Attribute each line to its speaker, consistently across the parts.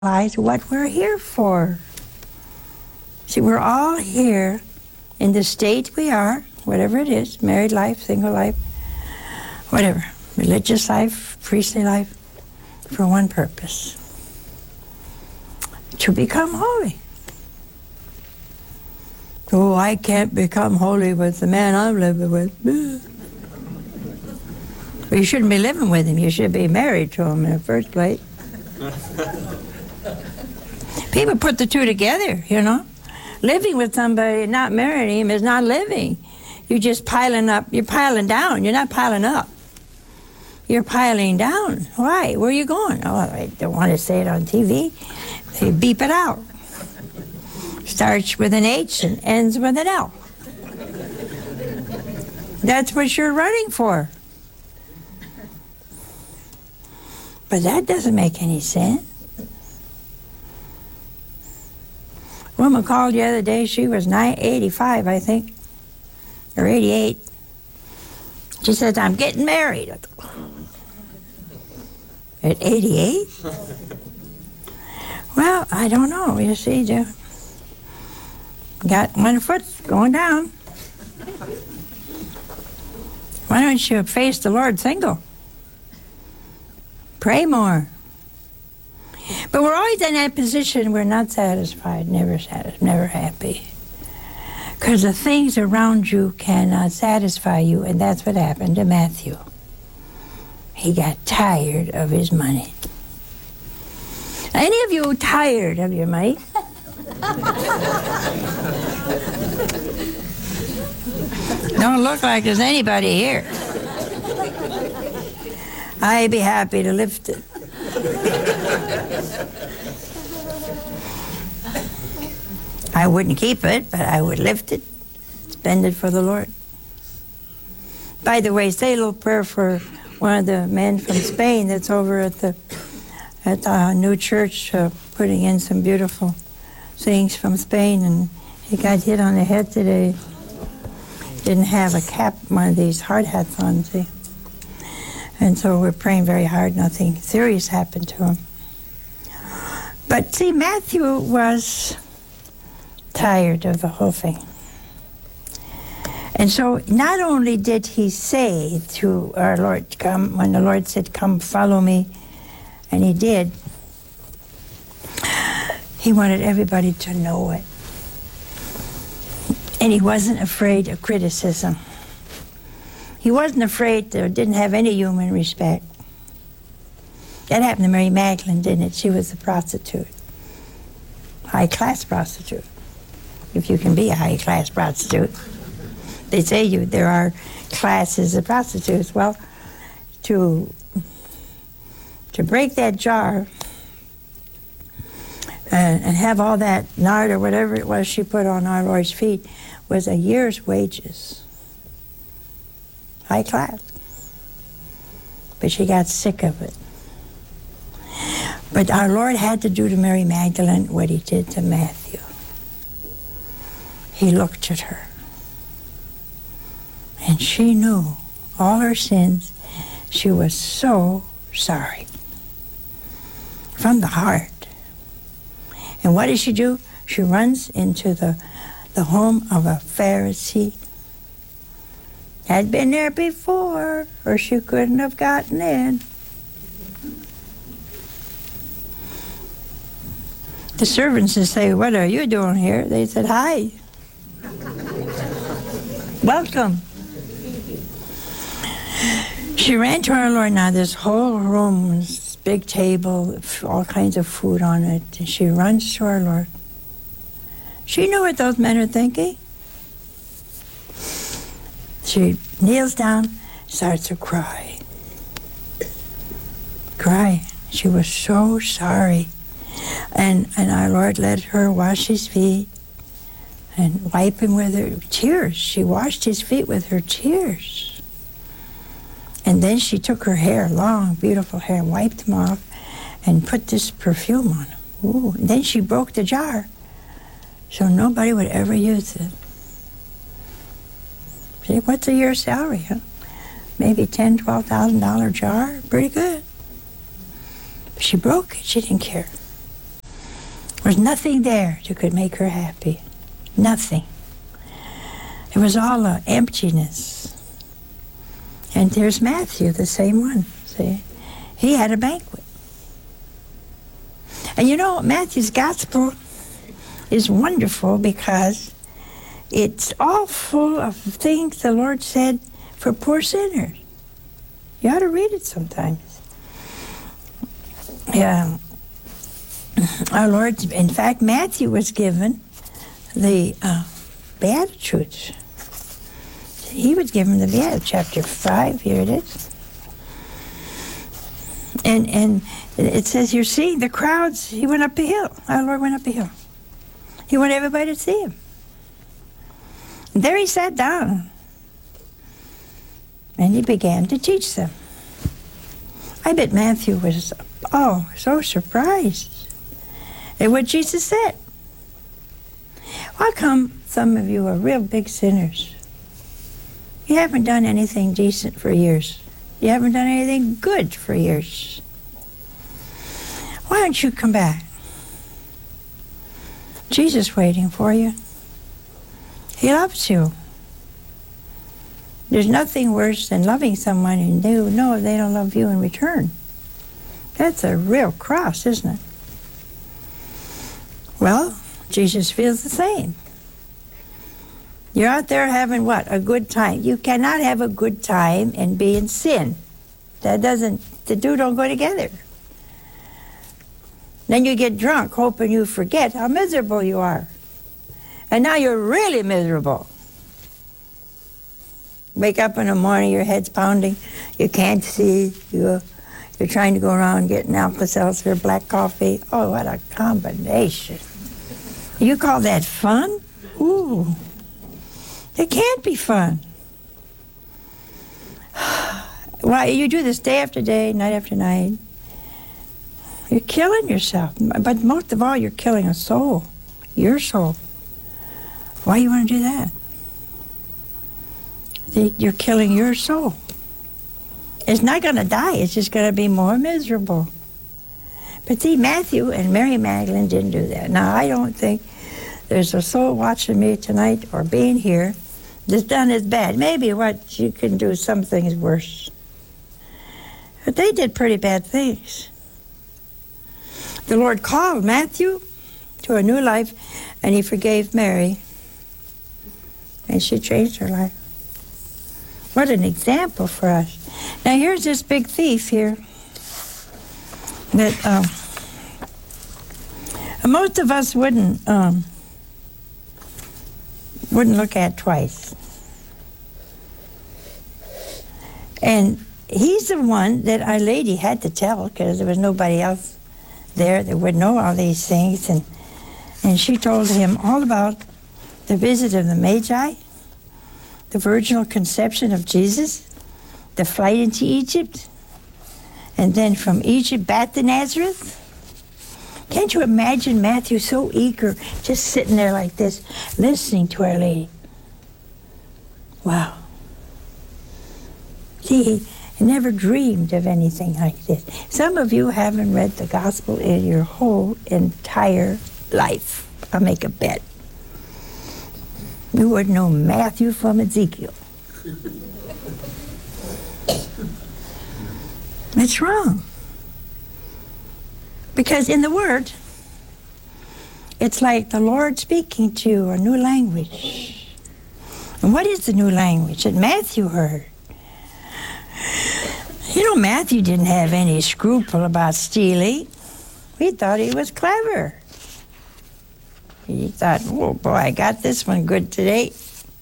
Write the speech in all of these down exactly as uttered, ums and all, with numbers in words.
Speaker 1: realize what we're here for. See, we're all here in the state we are, whatever it is, married life, single life, whatever, religious life, priestly life, for one purpose: to become holy. Oh, I can't become holy with the man I'm living with. Well, you shouldn't be living with him. You should be married to him in the first place. People put the two together, you know. Living with somebody and not marrying him is not living. You're just piling up. You're piling down. You're not piling up. You're piling down. Why? Where are you going? Oh, I don't want to say it on T V. They beep it out. Starts with an H and ends with an L. That's what you're running for. But that doesn't make any sense. A woman called the other day. She was eighty-five, I think, or eighty-eight. She said, "I'm getting married." At eighty-eight? Well, I don't know. You see, you got one foot going down. Why don't you face the Lord single? Pray more. But we're always in that position. We're not satisfied, never satisfied, never happy. Because the things around you cannot satisfy you, and that's what happened to Matthew. He got tired of his money. Any of you tired of your money? Don't look like there's anybody here. I'd be happy to lift it. I wouldn't keep it, but I would lift it, spend it for the Lord. By the way, say a little prayer for one of the men from Spain that's over at the at the new church, uh, putting in some beautiful things from Spain, and he got hit on the head today. Didn't have a cap, one of these hard hats on, see? And so we're praying very hard. Nothing serious happened to him. But see, Matthew was tired of the whole thing. And so not only did he say to our Lord, "Come," when the Lord said, "Come, follow me," and he did, he wanted everybody to know it. And he wasn't afraid of criticism. He wasn't afraid, or didn't have any human respect. That happened to Mary Magdalene, didn't it? She was a prostitute. High-class prostitute. If you can be a high-class prostitute. They say you there are classes of prostitutes. Well, to, to break that jar and, and have all that nard or whatever it was she put on our Lord's feet was a year's wages. High class. But she got sick of it. But our Lord had to do to Mary Magdalene what he did to Matthew. He looked at her. And she knew all her sins. She was so sorry. From the heart. And what does she do? She runs into the, the home of a Pharisee. Had been there before, or she couldn't have gotten in. The servants would say, "What are you doing here?" They said, "Hi. Welcome." She ran to our Lord. Now this whole room, this big table, all kinds of food on it, and she runs to our Lord. She knew what those men are thinking. She kneels down, starts to cry. Cry. She was so sorry. And and our Lord let her wash his feet and wipe him with her tears. She washed his feet with her tears. And then she took her hair, long, beautiful hair, and wiped them off and put this perfume on him. Ooh. And then she broke the jar so nobody would ever use it. See, what's a year's salary, huh? Maybe ten, twelve thousand dollar jar, pretty good. But she broke it. She didn't care. There was nothing there that could make her happy. Nothing. It was all uh, emptiness. And there's Matthew, the same one. See? He had a banquet. And you know, Matthew's gospel is wonderful because it's all full of things the Lord said for poor sinners. You ought to read it sometimes. Yeah. Our Lord, in fact, Matthew was given the uh, Beatitudes. He was given the Beatitudes, chapter five, here it is. And and it says, you're seeing the crowds, he went up a hill. Our Lord went up a hill. He wanted everybody to see him. And there he sat down. And he began to teach them. I bet Matthew was, oh, so surprised at what Jesus said. How come some of you are real big sinners? You haven't done anything decent for years. You haven't done anything good for years. Why don't you come back? Jesus is waiting for you. He loves you. There's nothing worse than loving someone and they know they don't love you in return. That's a real cross, isn't it? Well, Jesus feels the same. You're out there having what? A good time. You cannot have a good time and be in sin. That doesn't, the two don't go together. Then you get drunk hoping you forget how miserable you are. And now you're really miserable. Wake up in the morning, your head's pounding, you can't see, you're, you're trying to go around getting Alka-Seltzer, black coffee. Oh, what a combination. You call that fun? Ooh. It can't be fun. Why, you do this day after day, night after night. You're killing yourself. But most of all, you're killing a soul, your soul. Why do you want to do that? You're killing your soul. It's not going to die. It's just going to be more miserable. But see, Matthew and Mary Magdalene didn't do that. Now, I don't think there's a soul watching me tonight or being here that's done as bad. Maybe what you can do, some things worse. But they did pretty bad things. The Lord called Matthew to a new life, and he forgave Mary. And she changed her life. What an example for us. Now here's this big thief here that um, most of us wouldn't um, wouldn't look at twice. And he's the one that Our Lady had to tell because there was nobody else there that would know all these things. And, and she told him all about the visit of the Magi, the virginal conception of Jesus, the flight into Egypt, and then from Egypt back to Nazareth. Can't you imagine Matthew so eager, just sitting there like this, listening to Our Lady? Wow. See, he never dreamed of anything like this. Some of you haven't read the gospel in your whole entire life. I'll make a bet. You wouldn't know Matthew from Ezekiel. It's wrong. Because in the Word, it's like the Lord speaking to you a new language. And what is the new language that Matthew heard? You know, Matthew didn't have any scruple about stealing. He thought he was clever. He thought, oh boy, I got this one good today.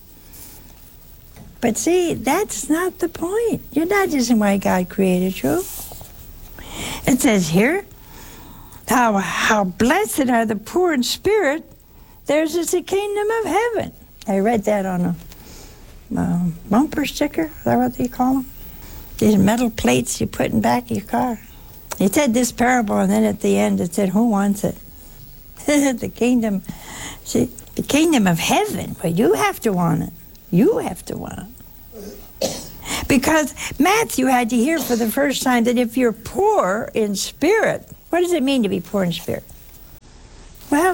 Speaker 1: But see, that's not the point. You're not just why God created you. It says here, how, how blessed are the poor in spirit, theirs is the kingdom of heaven. I read that on a um, bumper sticker, is that what they call them? These metal plates you put in back of your car. He said this parable, and then at the end it said, who wants it? The kingdom, see, the kingdom of heaven, but you have to want it. You have to want it. Because Matthew had to hear for the first time that if you're poor in spirit, what does it mean to be poor in spirit? Well,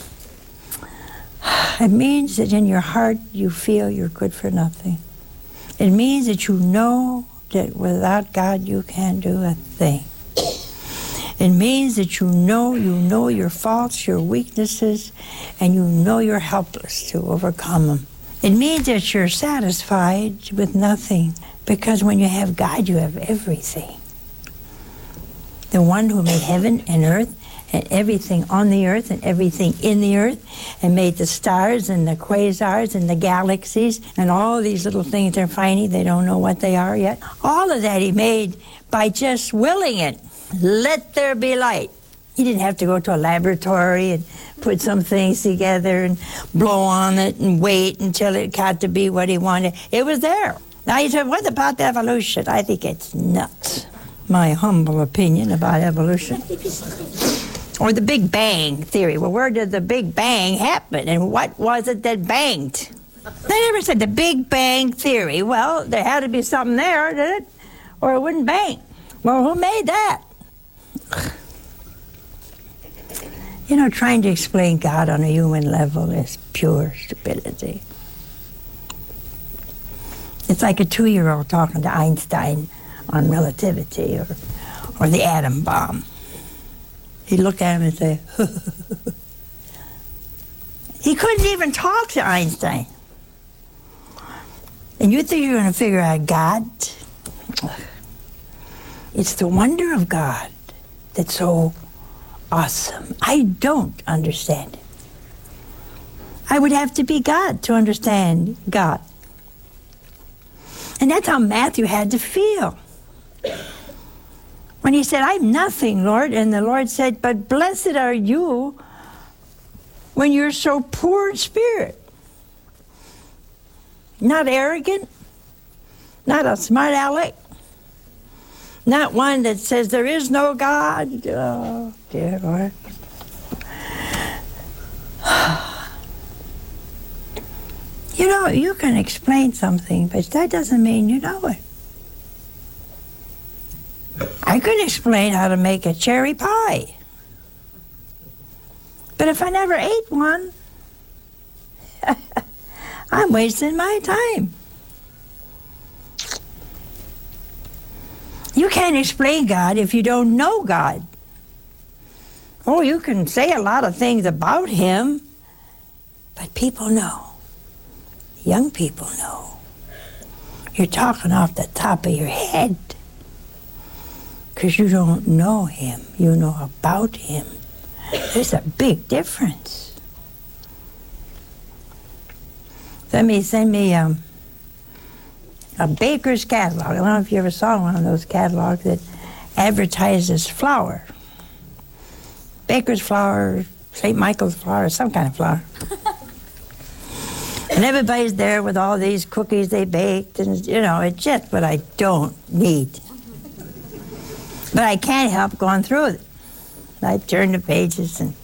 Speaker 1: it means that in your heart you feel you're good for nothing. It means that you know that without God you can't do a thing. It means that you know you know your faults, your weaknesses, and you know you're helpless to overcome them. It means that you're satisfied with nothing, because when you have God, you have everything. The one who made heaven and earth and everything on the earth and everything in the earth, and made the stars and the quasars and the galaxies and all these little things, they're tiny, they don't know what they are yet. All of that he made by just willing it. Let there be light. He didn't have to go to a laboratory and put some things together and blow on it and wait until it got to be what he wanted. It was there. Now you said, what about evolution? I think it's nuts. My humble opinion about evolution. Or the Big Bang theory. Well, where did the Big Bang happen? And what was it that banged? They never said the Big Bang theory. Well, there had to be something there, did it? Or it wouldn't bang. Well, who made that? You know, trying to explain God on a human level is pure stupidity. It's like a two-year-old talking to Einstein on relativity or, or the atom bomb. He'd look at him and say, he couldn't even talk to Einstein. And you think you're going to figure out God? It's the wonder of God that's so awesome. I don't understand it. I would have to be God to understand God. And that's how Matthew had to feel. When he said, I'm nothing, Lord, and the Lord said, but blessed are you when you're so poor in spirit. Not arrogant, not a smart aleck, not one that says there is no God. Oh, dear Lord. You know, you can explain something, but that doesn't mean you know it. I could explain how to make a cherry pie. But if I never ate one, I'm wasting my time. You can't explain God if you don't know God. Oh, you can say a lot of things about him, but people know. Young people know. You're talking off the top of your head because you don't know him. You know about him. There's a big difference. Send me, send me um, a baker's catalog. I don't know if you ever saw one of those catalogs that advertises flour. Baker's flour, Saint Michael's flour, some kind of flour. And everybody's there with all these cookies they baked, and, you know, it's just what I don't need. But I can't help going through it. I turn the pages and...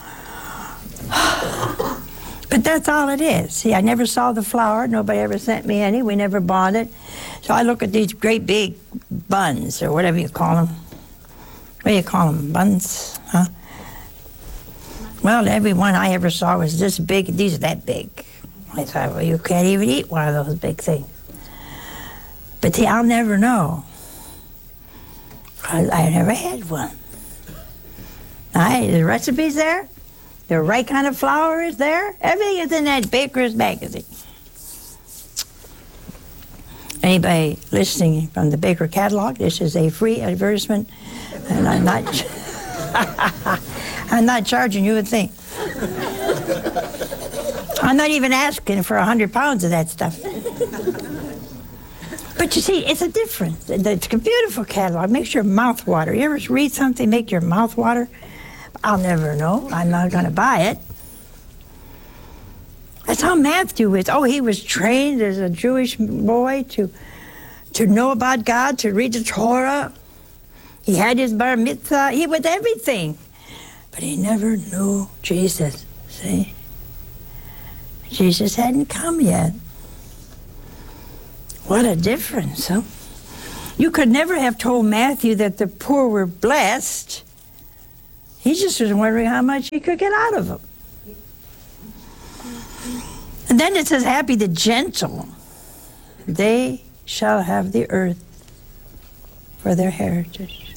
Speaker 1: But that's all it is. See, I never saw the flour. Nobody ever sent me any. We never bought it. So I look at these great big buns, or whatever you call them. What do you call them? Buns? Huh? Well, every one I ever saw was this big. These are that big. I thought, well, you can't even eat one of those big things. But see, I'll never know. I, I never had one. I, the recipe's there. The right kind of flour is there. Everything is in that baker's magazine. Anybody listening from the Baker catalog, this is a free advertisement, and I'm not, I'm not charging you a thing. I'm not even asking for a hundred pounds of that stuff. But you see, it's a difference. It's a beautiful catalog. It makes your mouth water. You ever read something make your mouth water? I'll never know. I'm not going to buy it. That's how Matthew is. Oh, he was trained as a Jewish boy to, to know about God, to read the Torah. He had his bar mitzvah. He was everything. But he never knew Jesus, see? Jesus hadn't come yet. What a difference, huh? You could never have told Matthew that the poor were blessed. He He just was wondering how much he could get out of them. And then it says, happy the gentle. They shall have the earth for their heritage.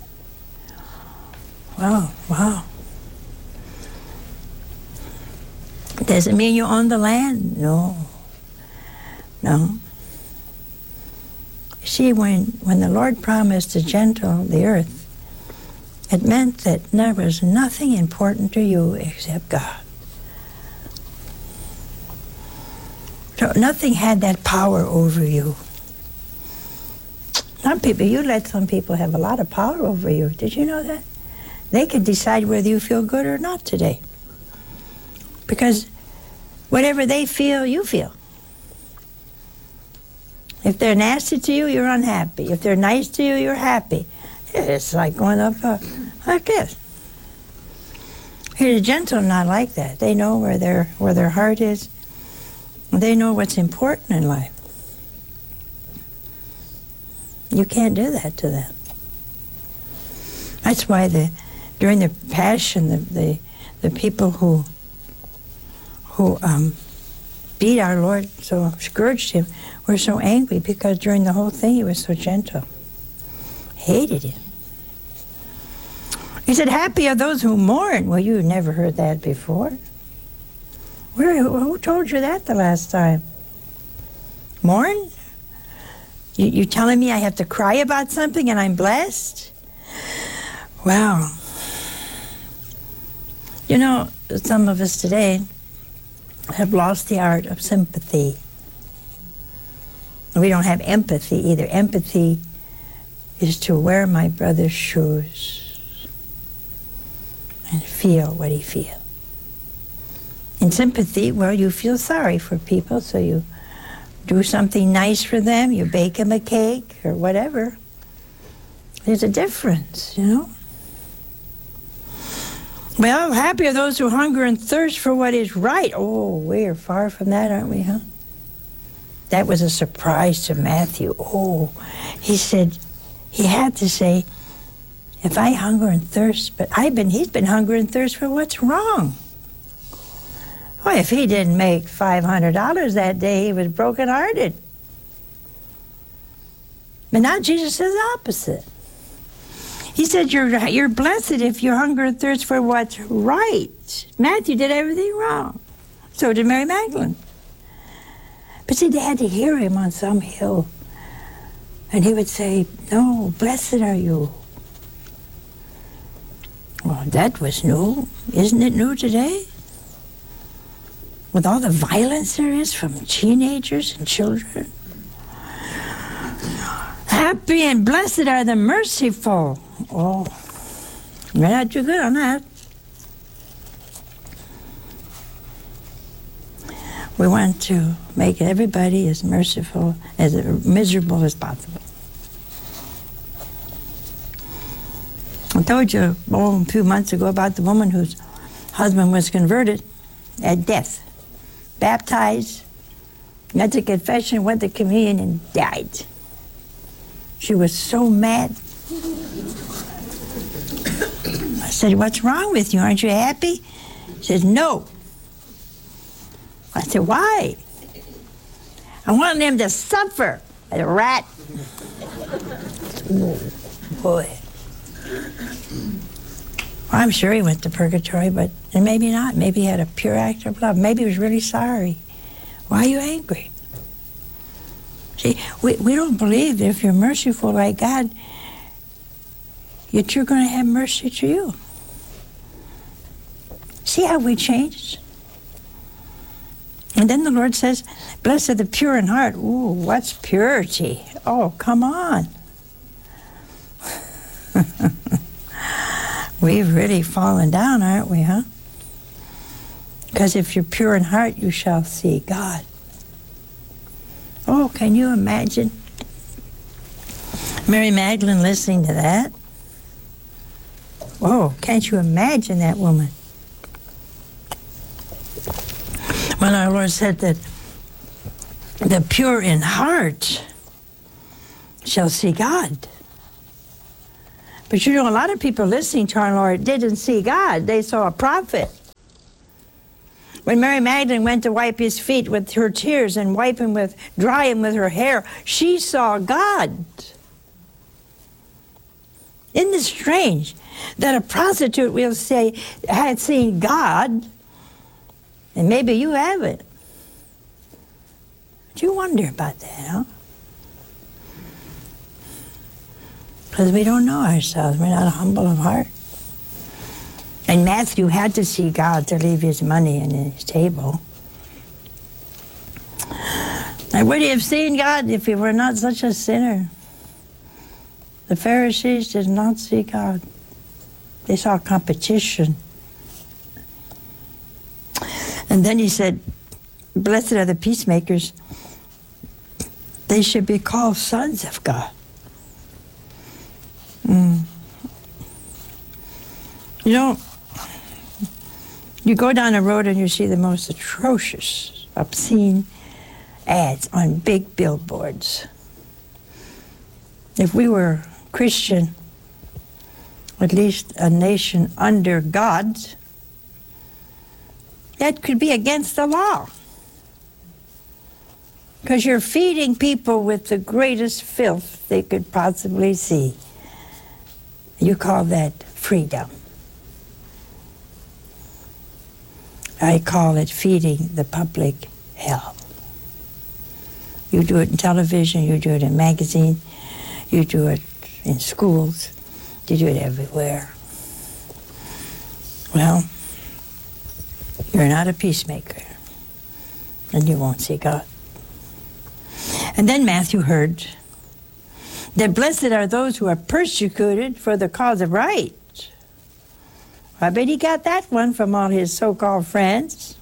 Speaker 1: Wow, wow. Does it mean you own the land? No. No. See, when, when the Lord promised the gentle the earth, it meant that there was nothing important to you except God. So nothing had that power over you. Some people, you let some people have a lot of power over you. Did you know that? They can decide whether you feel good or not today. Because whatever they feel, you feel. If they're nasty to you, you're unhappy. If they're nice to you, you're happy. It's like going up uh, like this. Here, the gentle are not like that. They know where their where their heart is. They know what's important in life. You can't do that to them. That's why the during the Passion, the the, the people who who um, beat our Lord, so scourged him, were so angry because during the whole thing he was so gentle. Hated him. He said, happy are those who mourn. Well, you never heard that before. Where, who told you that the last time? Mourn? You, you telling me I have to cry about something and I'm blessed? Wow. You know, some of us today have lost the art of sympathy. We don't have empathy either. Empathy is to wear my brother's shoes and feel what he feels. In sympathy, well, you feel sorry for people, so you do something nice for them, you bake them a cake or whatever. There's a difference, you know? Well, happy are those who hunger and thirst for what is right. Oh, we're far from that, aren't we, huh? That was a surprise to Matthew. Oh, he said, he had to say, if I hunger and thirst, but I've been, he's been hunger and thirst for what's wrong. Well, if he didn't make five hundred dollars that day, he was brokenhearted. But now Jesus says the opposite. He said, you're, you're blessed if you hunger and thirst for what's right. Matthew did everything wrong. So did Mary Magdalene. But see, they had to hear him on some hill. And he would say, no, blessed are you. Well, that was new. Isn't it new today? With all the violence there is from teenagers and children. Happy and blessed are the merciful. Oh, we're not too good on that. We want to make everybody as merciful, as miserable as possible. I told you oh, a few months ago about the woman whose husband was converted at death. Baptized, went to confession, went to communion, and died. She was so mad. I said, what's wrong with you? Aren't you happy? She says, no. I said, why? I want him to suffer like a rat. Oh, boy. Well, I'm sure he went to purgatory, but and maybe not. Maybe he had a pure act of love. Maybe he was really sorry. Why are you angry? See, we, we don't believe that if you're merciful like God, that you're going to have mercy to you. See how we changed? And then the Lord says, blessed are the pure in heart. Ooh, what's purity? Oh, come on. We've really fallen down, aren't we, huh? Because if you're pure in heart, you shall see God. Oh, can you imagine Mary Magdalene listening to that? Whoa, can't you imagine that woman? When our Lord said that the pure in heart shall see God. But you know, a lot of people listening to our Lord didn't see God. They saw a prophet. When Mary Magdalene went to wipe his feet with her tears and wipe him with, dry him with her hair, she saw God. Isn't it strange that a prostitute will say, had seen God, and maybe you haven't? But you wonder about that, huh? Because we don't know ourselves. We're not humble of heart. And Matthew had to see God to leave his money in his table. And would he have seen God if he were not such a sinner? The Pharisees did not see God. They saw competition. And then he said, blessed are the peacemakers. They should be called sons of God. Mm. You know, you go down a road and you see the most atrocious, obscene ads on big billboards. If we were Christian, at least a nation under God, that could be against the law. Because you're feeding people with the greatest filth they could possibly see. You call that freedom. I call it feeding the public hell. You do it in television, you do it in magazine, you do it in schools, you do it everywhere. Well, you're not a peacemaker, and you won't see God. And then Matthew heard that blessed are those who are persecuted for the cause of right. I bet he got that one from all his so-called friends.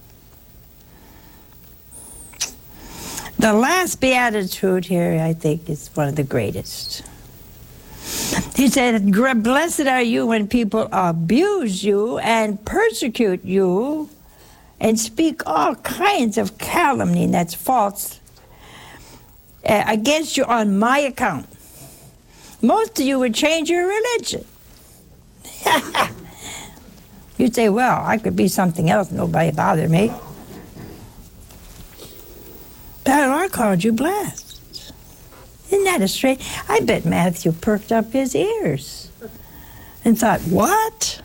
Speaker 1: The last beatitude here, I think, is one of the greatest. He said, blessed are you when people abuse you and persecute you and speak all kinds of calumny, that's false, uh, against you on my account. Most of you would change your religion. You'd say, well, I could be something else, nobody bother me. But our Lord called you blessed. Isn't that a straight? I bet Matthew perked up his ears and thought, what?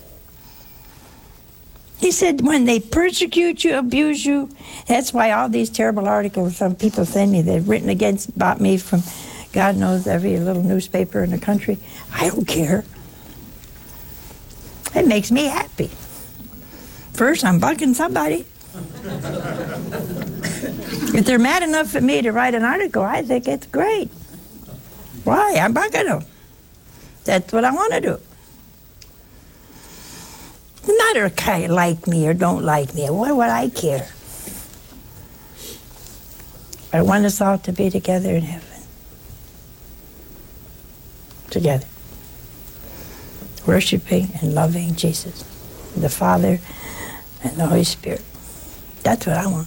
Speaker 1: He said, when they persecute you, abuse you, that's why all these terrible articles some people send me, they've written against, about me from God knows every little newspaper in the country. I don't care. It makes me happy. First, I'm bugging somebody. If they're mad enough at me to write an article, I think it's great. Why? I'm bugging them. That's what I want to do. No matter if they like me or don't like me, what would I care? I want us all to be together in heaven. Together. Worshiping and loving Jesus, the Father and the Holy Spirit. That's what I want.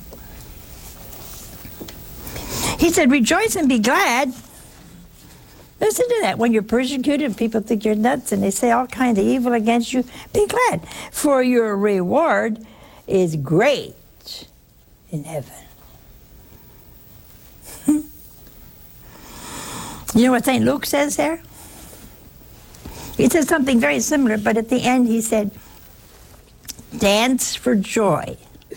Speaker 1: He said, rejoice and be glad. Listen to that. When you're persecuted and people think you're nuts and they say all kinds of evil against you, be glad. For your reward is great in heaven. You know what Saint Luke says there? He said something very similar, but at the end he said, dance for joy.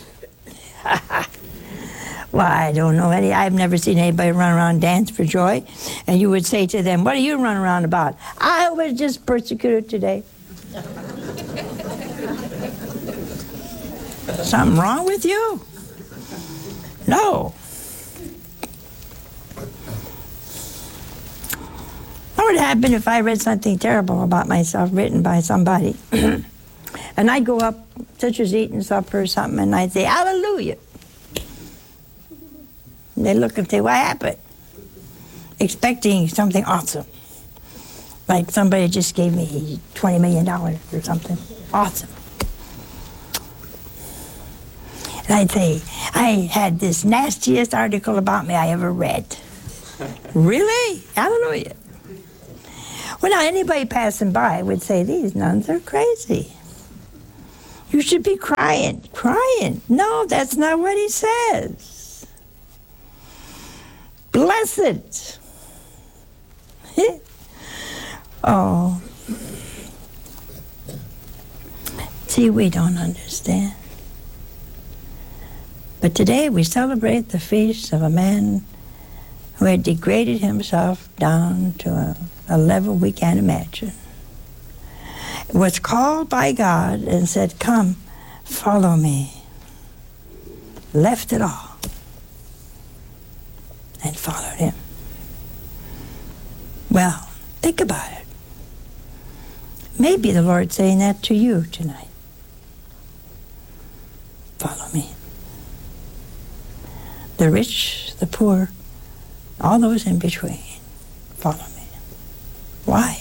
Speaker 1: Well, I don't know any, I've never seen anybody run around dance for joy. And you would say to them, what do you run around about? I was just persecuted today. Something wrong with you? No. What would happen if I read something terrible about myself written by somebody? And I'd go up, such as eating supper or something, and I'd say, hallelujah. And they'd look and say, what happened? Expecting something awesome. Like somebody just gave me twenty million dollars or something. Awesome. And I'd say, I had this nastiest article about me I ever read. Really? Hallelujah. Well, now, anybody passing by would say, these nuns are crazy. You should be crying. Crying. No, that's not what he says. Blessed. Oh. See, we don't understand. But today we celebrate the feast of a man who had degraded himself down to a, a level we can't imagine. Was called by God and said, come, follow me. Left it all and followed him. Well, think about it. Maybe the Lord's saying that to you tonight. Follow me. The rich, the poor, all those in between, follow me. Why?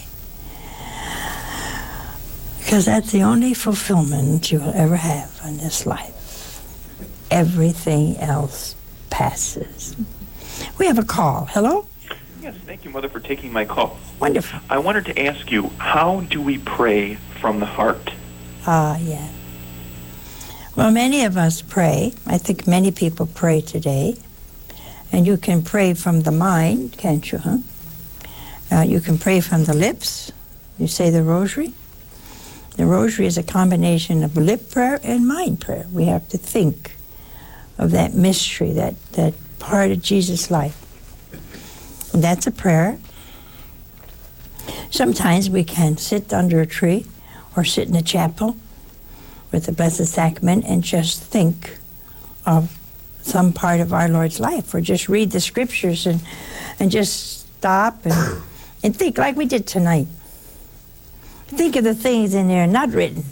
Speaker 1: Because that's the only fulfillment you will ever have in this life. Everything else passes. We have a call. Hello?
Speaker 2: Yes, thank you, Mother, for taking my call.
Speaker 1: Wonderful.
Speaker 2: I wanted to ask you, how do we pray from the heart?
Speaker 1: Ah, yeah. Well, many of us pray. I think many people pray today. And you can pray from the mind, can't you, huh? Uh, you can pray from the lips. You say the rosary. The rosary is a combination of lip prayer and mind prayer. We have to think of that mystery, that, that part of Jesus' life. And that's a prayer. Sometimes we can sit under a tree or sit in a chapel with the Blessed Sacrament and just think of some part of our Lord's life, or just read the scriptures and, and just stop and, and think like we did tonight. Think of the things in there not written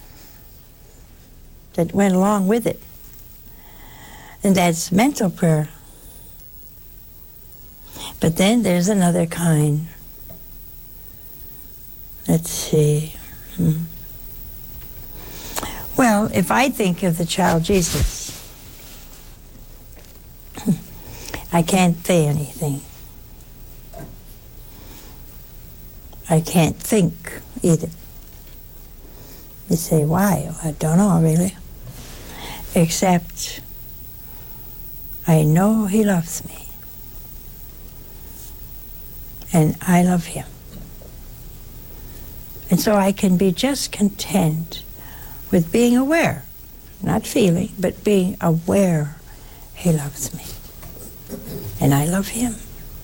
Speaker 1: that went along with it. And that's mental prayer. But then there's another kind. Let's see. Hmm. Well, if I think of the child Jesus, I can't say anything. I can't think either. You say, why? I don't know, really. Except I know he loves me. And I love him. And so I can be just content with being aware, not feeling, but being aware he loves me. And I love him.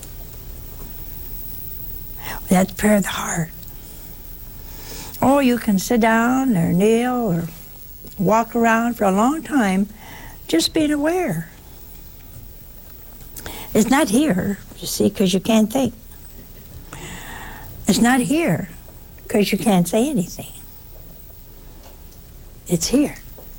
Speaker 1: That's prayer of the heart. Or you can sit down or kneel or walk around for a long time just being aware. It's not here, you see, because you can't think. It's not here because you can't say anything. It's here.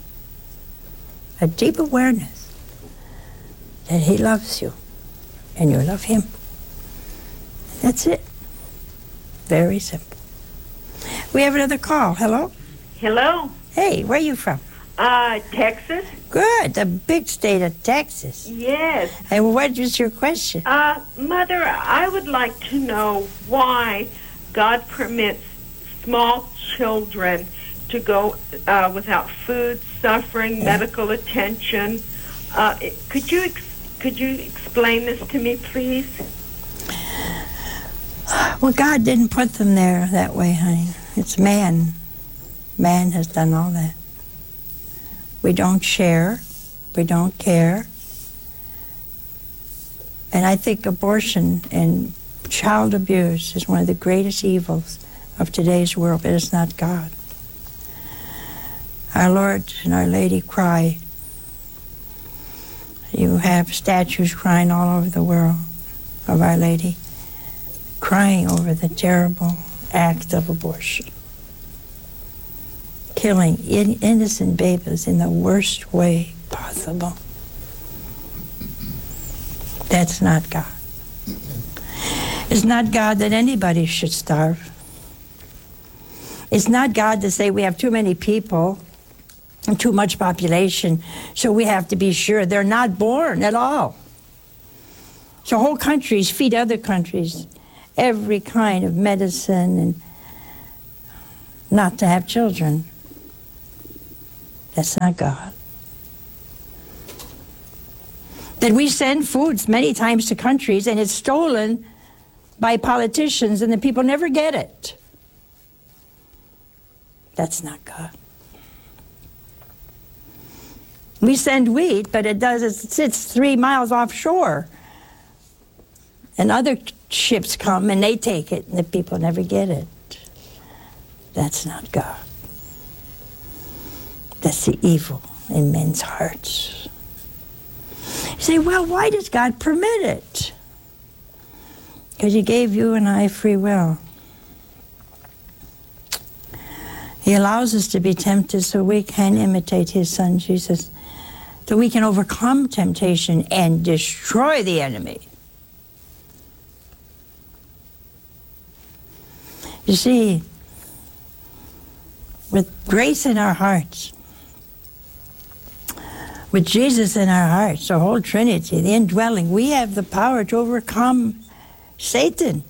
Speaker 1: A deep awareness that he loves you and you love him. That's it. Very simple. We have another call. Hello?
Speaker 3: Hello.
Speaker 1: Hey, where are you from?
Speaker 3: Uh, Texas?
Speaker 1: Good, the big state of Texas.
Speaker 3: Yes.
Speaker 1: And what was your question?
Speaker 3: Uh, Mother, I would like to know why God permits small children to go uh, without food, suffering, yeah. medical attention. Uh, could you ex- could you explain this to me, please?
Speaker 1: Well, God didn't put them there that way, honey. It's man. Man has done all that. We don't share. We don't care. And I think abortion and child abuse is one of the greatest evils of today's world, but it's not God. Our Lord and Our Lady cry. You have statues crying all over the world of Our Lady, crying over the terrible act of abortion, killing in- innocent babies in the worst way possible. That's not God. It's not God that anybody should starve. It's not God to say we have too many people and too much population, so we have to be sure they're not born at all. So whole countries feed other countries, every kind of medicine and not to have children. That's not God. That we send foods many times to countries and it's stolen by politicians and the people never get it. That's not God. We send wheat, but it does, it sits three miles offshore. And other ships come and they take it and the people never get it. That's not God. That's the evil in men's hearts. You say, well, why does God permit it? Because He gave you and I free will. He allows us to be tempted so we can imitate His Son, Jesus, so we can overcome temptation and destroy the enemy. You see, with grace in our hearts, with Jesus in our hearts, the whole Trinity, the indwelling, we have the power to overcome Satan.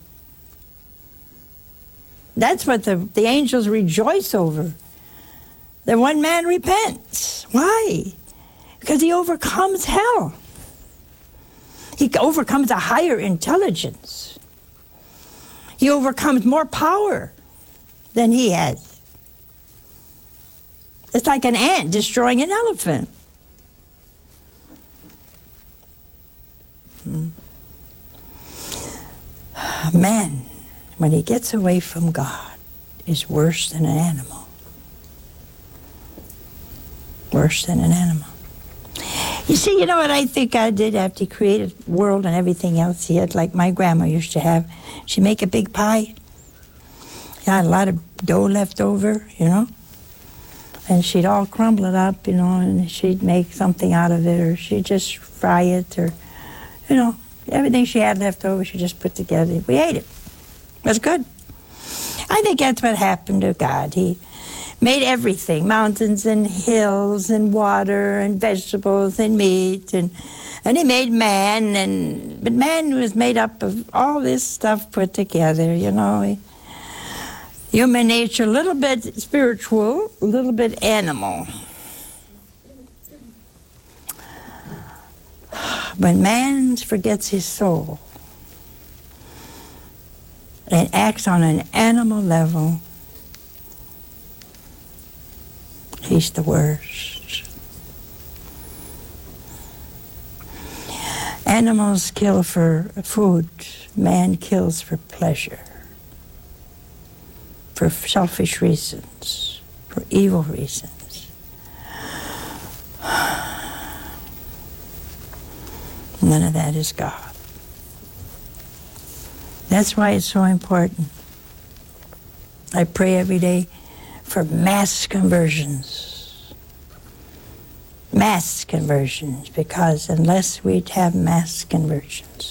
Speaker 1: That's what the, the angels rejoice over. That one man repents. Why? Because he overcomes hell. He overcomes a higher intelligence. He overcomes more power than he has. It's like an ant destroying an elephant. Hmm. Man, when he gets away from God, is worse than an animal. Worse than an animal. You see, you know what I think God did after He created the world and everything else? He had, like my grandma used to have, she'd make a big pie. Got a lot of dough left over, you know? And she'd all crumble it up, you know, and she'd make something out of it, or she'd just fry it, or, you know, everything she had left over, she just put together. We ate it. It was good. I think that's what happened to God. He made everything, mountains and hills and water and vegetables and meat, and and He made man, and but man was made up of all this stuff put together, you know. He, human nature, a little bit spiritual, a little bit animal. When man forgets his soul and acts on an animal level, he's the worst. Animals kill for food. Man kills for pleasure, for selfish reasons, for evil reasons. None of that is God. That's why it's so important. I pray every day for mass conversions. Mass conversions, because unless we have mass conversions,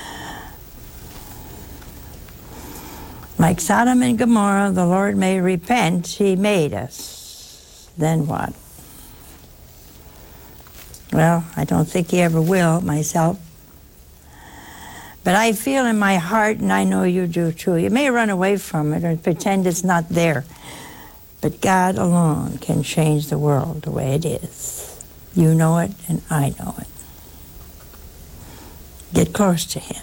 Speaker 1: like Sodom and Gomorrah, the Lord may repent, He made us. Then what? Well, I don't think He ever will, myself. But I feel in my heart, and I know you do too, you may run away from it or pretend it's not there, but God alone can change the world the way it is. You know it, and I know it. Get close to Him.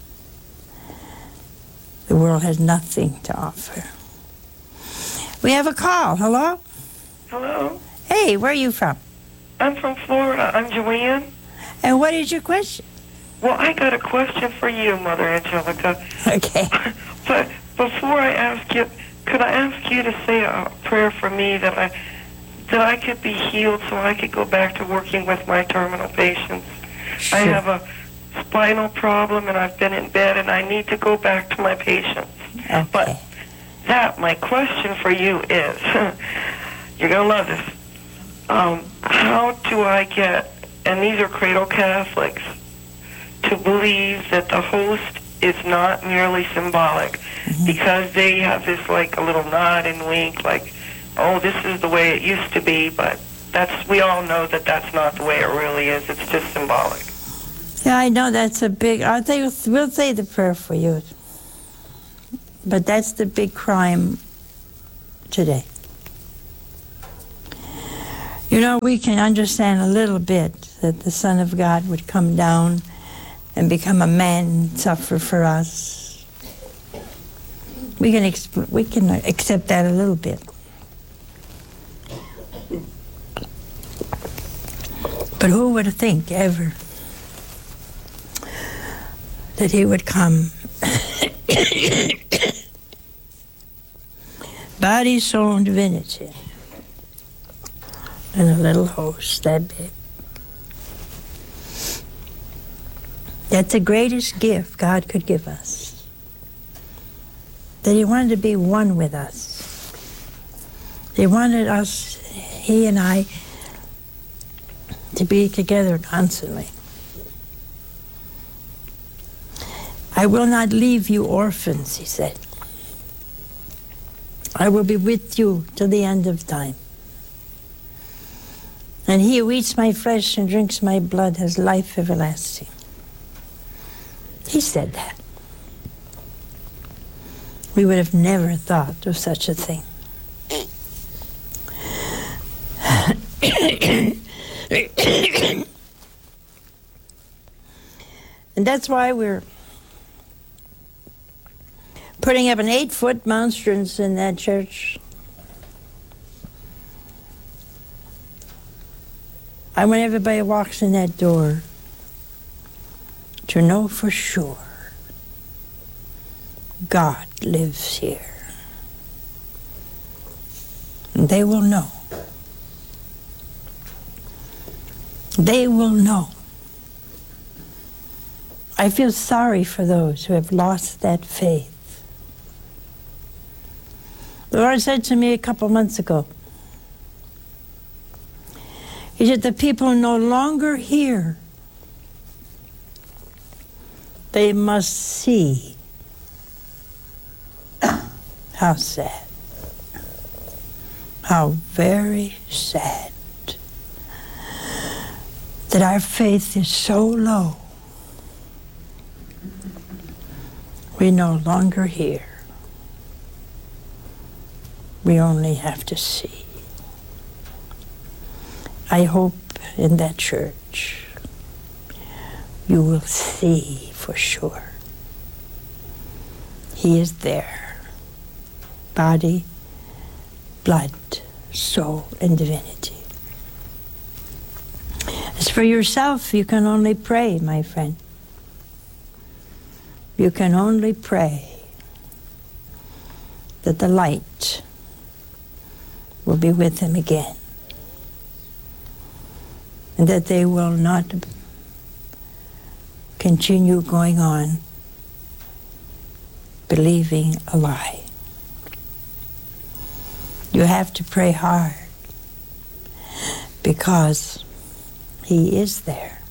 Speaker 1: The world has nothing to offer. We have a call. Hello?
Speaker 4: Hello.
Speaker 1: Hey, where are you from?
Speaker 4: I'm from Florida. I'm Joanne.
Speaker 1: And what is your question?
Speaker 4: Well, I got a question for you, Mother Angelica.
Speaker 1: Okay.
Speaker 4: But before I ask you, could I ask you to say a prayer for me that I that I could be healed so I could go back to working with my terminal patients?
Speaker 1: Sure.
Speaker 4: I have a spinal problem, and I've been in bed, and I need to go back to my patients.
Speaker 1: Okay.
Speaker 4: But that, my question for you is, you're going to love this. Um, how do I get, and these are cradle Catholics, to believe that the host is not merely symbolic, mm-hmm. because they have this like a little nod and wink, like, oh, this is the way it used to be, but that's, we all know that that's not the way it really is. It's just symbolic.
Speaker 1: Yeah, I know that's a big, I'll tell you, we'll say the prayer for you. But that's the big crime today. You know, we can understand a little bit that the Son of God would come down and become a man and suffer for us. We can exp- we can accept that a little bit. But who would think ever that he would come body, soul, and divinity in a little host that big? That's the greatest gift God could give us. That he wanted to be one with us. He wanted us, he and I, to be together constantly. I will not leave you orphans, he said. I will be with you till the end of time. And he who eats my flesh and drinks my blood has life everlasting. He said that. We would have never thought of such a thing. And that's why we're putting up an eight-foot monstrance in that church. I want everybody who walks in that door to know for sure God lives here. And they will know. They will know. I feel sorry for those who have lost that faith. The Lord said to me a couple months ago, he said, the people no longer hear. They must see. How sad. How very sad that our faith is so low. We no longer hear. We only have to see. I hope in that church you will see for sure. He is there. Body, blood, soul, and divinity. As for yourself, you can only pray, my friend. You can only pray that the light will be with them again, and that they will not continue going on believing a lie. You have to pray hard because he is there.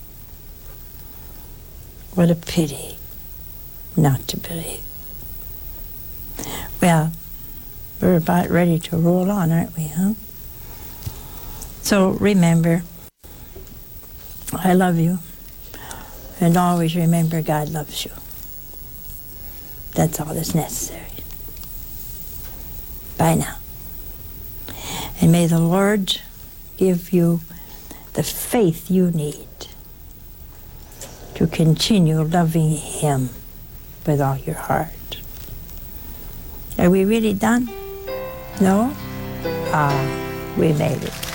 Speaker 1: What a pity not to believe. Well, we're about ready to roll on, aren't we, huh? So remember, I love you, and always remember God loves you. That's all that's necessary. Bye now. And may the Lord give you the faith you need to continue loving him with all your heart. Are we really done? No? Ah, we made it.